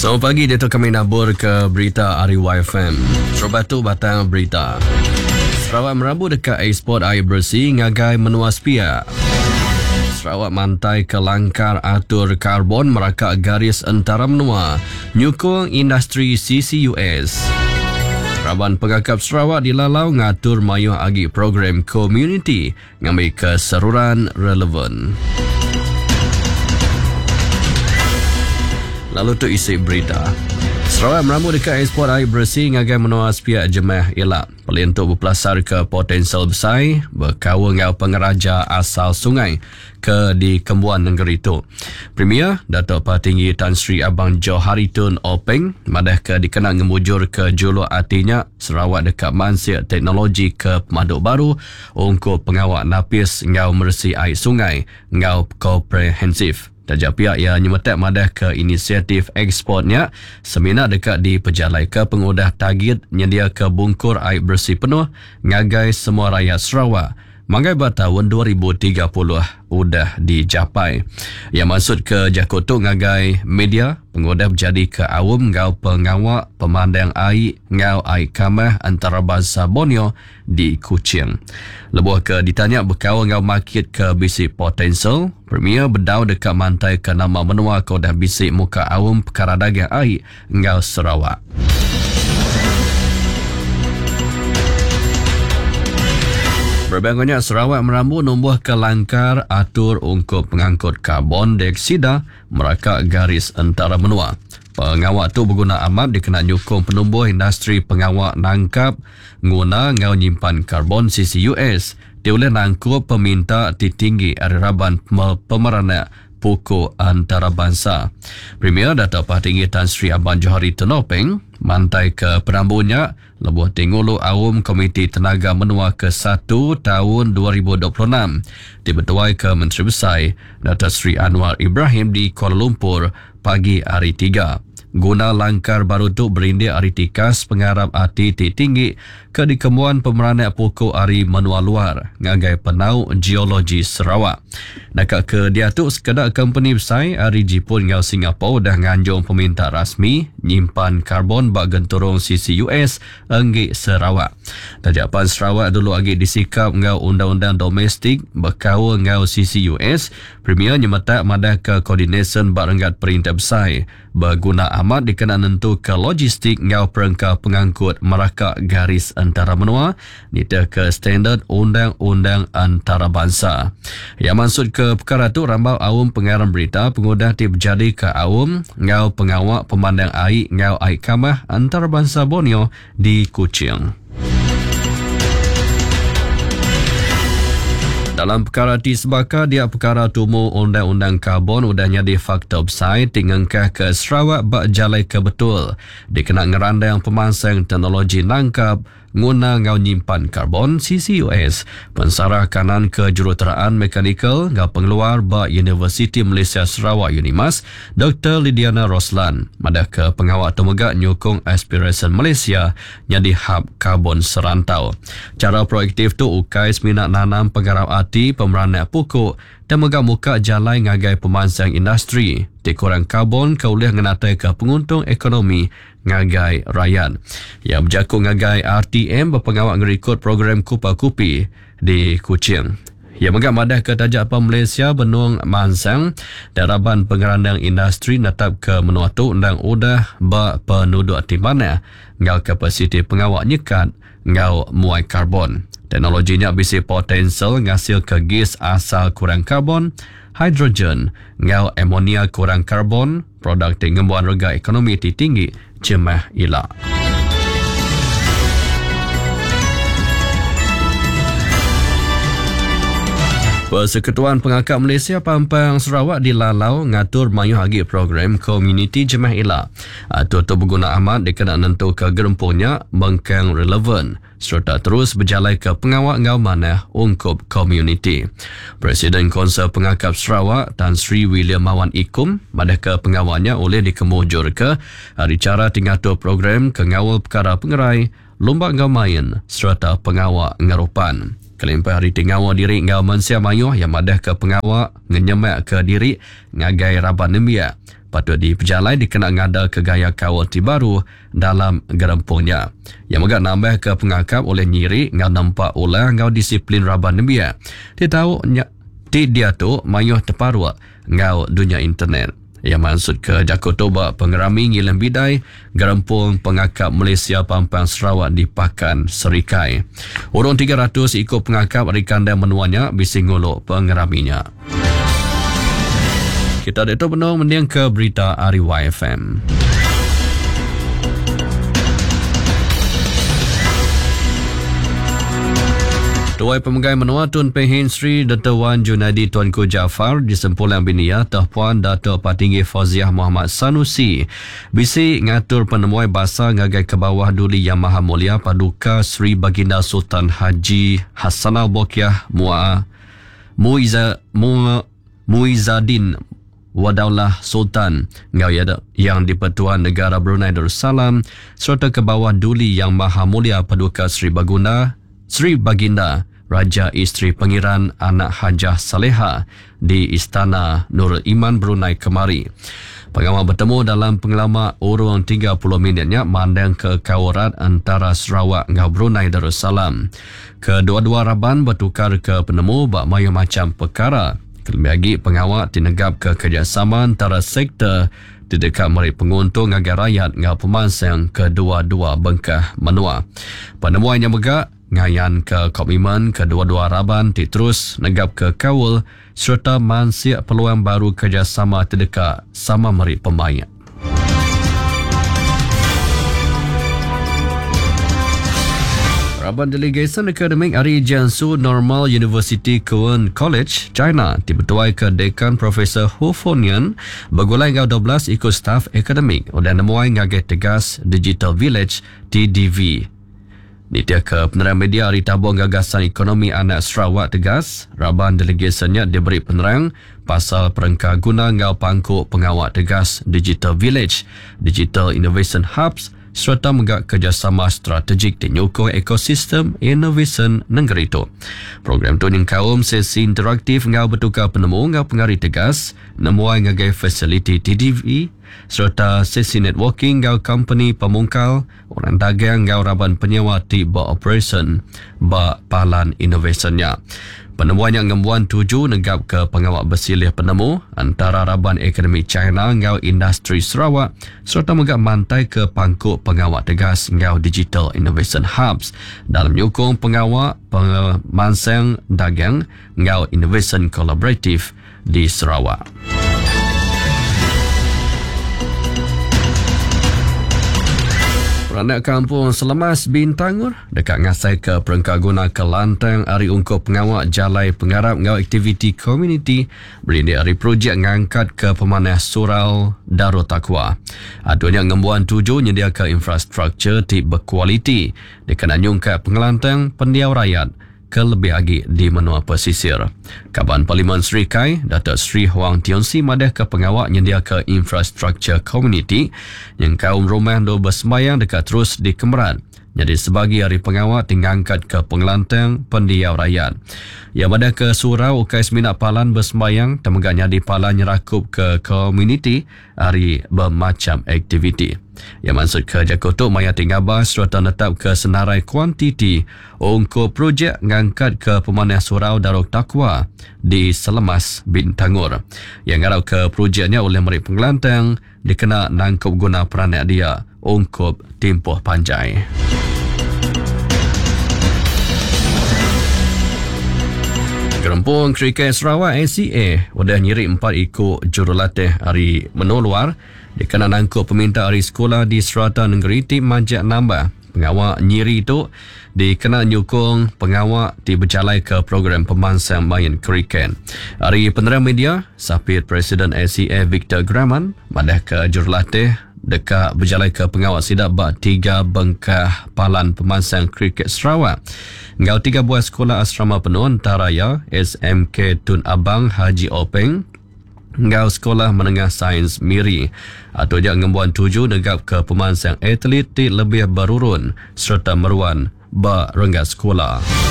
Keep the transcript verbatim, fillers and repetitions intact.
Selamat pagi, Dato' kami nabur ke berita R Y F M. Sarawak tu batang berita. Sarawak merabu dekat ekspor air bersih ngagai menua sepia. Sarawak mantai ke langkar atur karbon merakak garis antara menua nyukung industri C C U S. Raban Pengakap Sarawak dilalau ngatur mayuh agi program community ngambil keseruan relevan. Lalu tu isi berita. Sarawak meramu dekat ekspor air bersih ngagai menua sepia jemaah elak. Pelintuk berpelasar ke potensial besar berkawal dengan pengeraja asal sungai ke di Kembuan negeri itu. Premier Datuk Patinggi Tan Sri Abang Johari Tun Openg madah ke dikenal ngemujur ke juluk artinya Sarawak dekat mansir teknologi ke pemaduk baru untuk pengawal napis ngau mersih air sungai ngau komprehensif. Tajak pihak yang nyemetak madah ke inisiatif ekspornya seminar dekat di Pejalai ke pengudah target nyedia ke bungkur air bersih penuh ngagai semua rakyat Sarawak. Manggai ba tahun dua ribu tiga puluh udah dicapai. Yang maksud ke jakotok ngagai media pengudah berjadi ke awam ngau pengawak pemandang air ngau air kamah antarabangsa Borneo di Kuching. Lebuh ke ditanya berkawal ngau market ke bisik potensial, Premier berdau dekat mantai ke nama menua kau dah bisik muka awam perkara dagang air ngau Sarawak. Berbangkanya Sarawak merambu numbuh ke langkar atur untuk pengangkut karbon dioksida merakak garis antara menua. Pengawak tu berguna amat dikenal nyukung penumbuh industri pengawak nangkap guna ngau nyimpan karbon C C U S. Dia boleh nangkup peminta ditinggi araban pemerana pokok antarabangsa. Premier Datuk Patinggi Tan Sri Abang Johari Tun Openg mantai ke perambunya lebuh tingulu awam Komiti Tenaga Menua ke satu tahun dua ribu dua puluh enam dibertuai ke Menteri Besar Datuk Sri Anwar Ibrahim di Kuala Lumpur pagi hari tiga. Guna langkar baru tu berindik hari tikas pengharap arti tinggi ke dikemuan pemeranak pokok hari menua luar ngagai penau geologi Sarawak. Nakak ke dia tu sekedar company besar hari Jepun ngau Singapura dah nganjung peminta rasmi nyimpan karbon bak genturung C C U S enggi Sarawak. Tajapan Sarawak dulu lagi disikap ngau undang-undang domestik berkawal ngau C C U S. Premier nyemetak madah ke coordination bak renggat perintah besar berguna amat dikenal nentu ke logistik ngau perangka pengangkut merakak garis antara menua nita ke standard undang-undang antarabangsa. Yang maksud ke perkara tu rambau awam pengarang berita pengudah tip jadi ke awam ngau pengawak pemandang air ngau air kamah antarabangsa Borneo di Kuching. Dalam perkara ti sebaka dia perkara tumu undang-undang karbon udahnya di fakta besar tingangkah ke Sarawak bak jalai ke betul dikenal ngerandang pemansang teknologi nangkap guna ngau nyimpan karbon C C U S. Pensarah kanan ke juruteraan mekanikal ngau pengeluar bak Universiti Malaysia Sarawak UNIMAS Doktor Lidiana Roslan madah ke pengawak temegak nyukung aspiration Malaysia nyadi hub karbon serantau. Cara proaktif tu ukai seminat nanam penggarap arti pemeranak pokok dan megak muka jalai ngagai pemansang industri dikurang karbon kaulih ngenatai ke penguntung ekonomi ngagai rakyat. Yang berjakut ngagai R T M berpengawak ngerikut program Kupa Kupi di Kuching. Yang megak madah ke tajak apa Malaysia benung mansang daraban pengerandang industri natap ke menua tu undang udah bak penduduk timbanah ngau kapasiti pengawak nyekat ngau muai karbon. Teknologinya bisi potensial ngasil ke gas asal kurang karbon, hidrogen, ngau amonia kurang karbon, produk tinggembuan rega ekonomi tinggi jemaah elak. Persekutuan Pengakap Malaysia Pampang Sarawak dilalau ngatur mayuh agi program community jemaah elak. Atur tu berguna amat dikenal nentu ke gerempunya bengkang relevan serta terus berjalai ke pengawak ngau manah ungkup community. Presiden Konsel Pengakap Sarawak Tan Sri William Mawan Ikum madah ke pengawaknya oleh dikemujur ke hari cara tingatur program ke ngawal perkara pengerai, lomba ngau main serta pengawak ngarupan. Kelimpah hari tingawa diri ngau mansia mayuh yang madah ke pengawak ngenyemak ke diri ngagai raban nembia. patut diperjalai dikena ngada ke gaya kawal tibaru dalam gerempungnya. Yang megak nambah ke pengakap oleh nyiri ngau nampak ulah ngau disiplin raban nebia. Dia tahu ti dia tu mayuh teparwa ngau dunia internet. Yang maksud ke Jakotoba pengerami ngilang bidai gerempung pengakap Malaysia Pampang Sarawak di Pakan Serikai. Urung tiga ratus ikut pengakap rikan dan menuanya bising ngolok pengeraminya. Kita ada itu penuh mendiang ke berita Ari Y F M. Tuai Pemegai Menua Tun Pehin Sri Dato' Wan Junadi Tuanku Jaafar di Sempulang Biniah Tuan Dato' Patinggi Fauziah Muhammad Sanusi bisi ngatur penemuai bahasa ngagai ke bawah Duli Yang Maha Mulia Paduka Sri Baginda Sultan Haji Hassanal Bolkiah Mu'a Muiza Mu Muizadin Wadaulah Sultan ngau yang di-Pertuan Negara Brunei Darussalam serta ke bawah Duli Yang Maha Mulia Paduka Sri Baginda Sri Baginda Raja Isteri Pengiran Anak Hajah Saleha di Istana Nurul Iman Brunei kemari. Pengawal bertemu dalam pengelama urung tiga puluh minitnya mandang ke kawarat antara Sarawak dengan Brunei Darussalam. Kedua-dua raban bertukar ke penemu bak maya macam perkara. Kelebih lagi pengawal tinegap ke kerjasama antara sektor di dekat meri penguntung agar rakyat dengan pemansang kedua-dua bengkah menua. Penemuan yang megak ngayan ke komitmen kedua-dua raban ti terus negap ke kawal serta mansiak peluang baru kerjasama terdekat sama meri pemain. Raban Delegation Akademik Ari Jiangsu Normal University Kuan College, China dibertuai ke Dekan Profesor Hu Fonian bergulai ngau dua belas ikut staf akademik dan nemuai ngagai tegas Digital Village T D V. Nitia ke penerang media Hari Tabung Gagasan Ekonomi Anak Sarawak tegas, Raban Delegationnya diberi penerang pasal perengkah guna ngau pangkuk pengawal tegas Digital Village, Digital Innovation Hubs serta megak kerjasama strategik di nyokong ekosistem innovation negeri itu. Program tu yang kaum sesi interaktif ngau bertukar penemu ngau pengari tegas, nemuai ngagai fasiliti T D V serta sesi networking ngau company pemungkal, orang dagang ngau raban penyewa tiba operation ba palan innovationnya. Penemuan yang ngembuan tujuh negap ke pengawal bersilih penemu antara Raban Akademi China ngau industri Sarawak serta megak mantai ke pangkuk pengawal tegas ngau Digital Innovation Hubs dalam nyokong pengawal pemansang dagang ngau Innovation Collaborative di Sarawak. Peranak kampung Selemas Bintangur dekat ngasai ke perengkah guna Kelantang hari ungkup pengawak jalai pengarap ngau aktiviti komuniti berindik hari projek ngangkat ke pemanah surau Darul Taqwa. Adunya ngembuan tujuh nyedia ke infrastruktur tip berkualiti dekat nyungkat pengelantang pendiau rakyat ke lebih lagi di menua pesisir. Kaban Parlimen Sri Kai, Datuk Sri Huang Tionsi madah ke pengawak nyedia ke infrastruktur komuniti yang kaum rumah do bersembayang dekat terus di Kemeran. Jadi sebagai hari pengawak tinggal angkat ke pengelantang pendiau rakyat. Ia madah ke surau ukais minat palan bersembayang temegaknya di palan nyerakup ke komuniti hari bermacam aktiviti. Yang maksud ke Jakoto maya tinggal bas serta netap ke senarai kuantiti untuk projek ngangkat ke pemanah surau Darul Taqwa di Selemas Bintangur. Yang ngarau ke projeknya oleh Meri Pengelantang dikena nangkup guna peranak dia untuk timpuh panjai. Gerempung Kriket Sarawak A C A wadah nyiri empat ikut jurulatih hari menuluar dikena nangkup peminta hari sekolah di Serata Negeri Tim Majak Nambah. Pengawak nyiri itu dikena nyukung pengawak di berjalai ke program pemansang main kriket. Hari penerang media, Sapit Presiden A C A Victor Graman madah ke jurulatih dekat berjalai ke pengawal sidap bak tiga bengkah palan pemansang kriket Sarawak. Ngau tiga buah sekolah asrama penuh antaraya S M K Tun Abang Haji Openg, ngau sekolah menengah sains Miri. Atau jak ngembuan tujuh negap ke pemansang atletik lebih berurun serta meruan bak renggat sekolah.